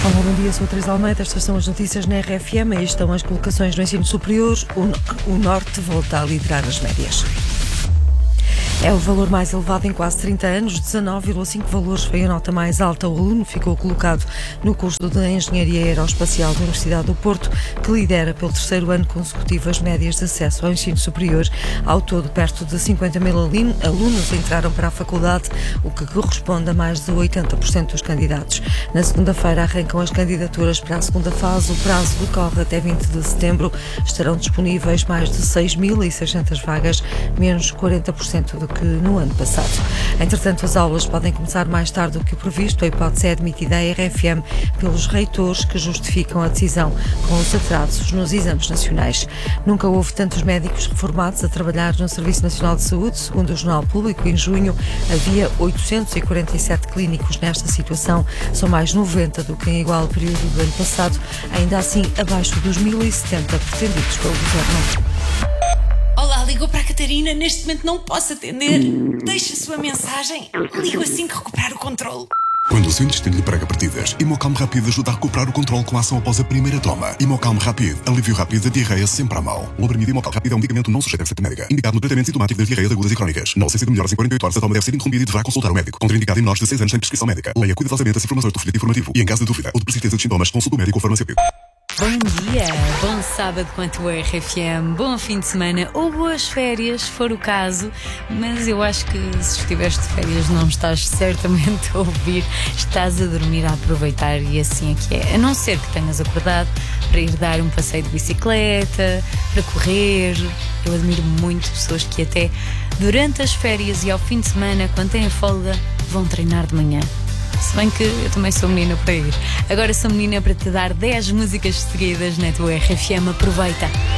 Olá, bom dia, sou a Teresa Almeida, estas são as notícias na RFM, aí estão as colocações no ensino superior, o Norte volta a liderar as médias. É o valor mais elevado em quase 30 anos, 19,5 valores foi a nota mais alta. O aluno ficou colocado no curso de Engenharia Aeroespacial da Universidade do Porto, que lidera pelo terceiro ano consecutivo as médias de acesso ao ensino superior. Ao todo, perto de 50 mil alunos entraram para a faculdade, o que corresponde a mais de 80% dos candidatos. Na segunda-feira arrancam as candidaturas para a segunda fase. O prazo decorre até 20 de setembro. Estarão disponíveis mais de 6.600 vagas, menos 40% do que no ano passado. Entretanto, as aulas podem começar mais tarde do que o previsto. A hipótese é admitida à RFM pelos reitores, que justificam a decisão com os atrasos nos exames nacionais. Nunca houve tantos médicos reformados a trabalhar no Serviço Nacional de Saúde. Segundo o Jornal Público, em junho havia 847 clínicos nesta situação. São mais 90 do que em igual período do ano passado, ainda assim abaixo dos 1.070 pretendidos pelo Governo. Olá, ligou para a Catarina. Neste momento não posso atender. Deixe a sua mensagem. Ligo assim que recuperar o controle. Quando o seu intestino lhe prega partidas, Hemocalm Rápido ajuda a recuperar o controle com a ação após a primeira toma. Hemocalm Rápido, alívio rápido da diarreia sempre à mão. O Lobramido Hemocalm Rápido é um medicamento não sujeito a receita médica, indicado no tratamento sintomático das diarreias agudas e crónicas. Na ausência de melhoras em 48 horas, a toma deve ser interrompida e deverá consultar o médico. Contraindicado em menores de 6 anos sem prescrição médica. Leia cuidadosamente as informações do folheto informativo e, em caso de dúvida ou de persistência de sintomas, consulte o médico ou farmacêutico. Bom dia, bom sábado quanto ao RFM, bom fim de semana ou boas férias, se for o caso, mas eu acho que se estiveres de férias não estás certamente a ouvir, estás a dormir a aproveitar e assim é que é, a não ser que tenhas acordado para ir dar um passeio de bicicleta, para correr. Eu admiro muito pessoas que até durante as férias e ao fim de semana, quando têm folga, vão treinar de manhã. Se bem que eu também sou menina para ir. Agora sou menina para te dar 10 músicas seguidas na tua RFM. Aproveita!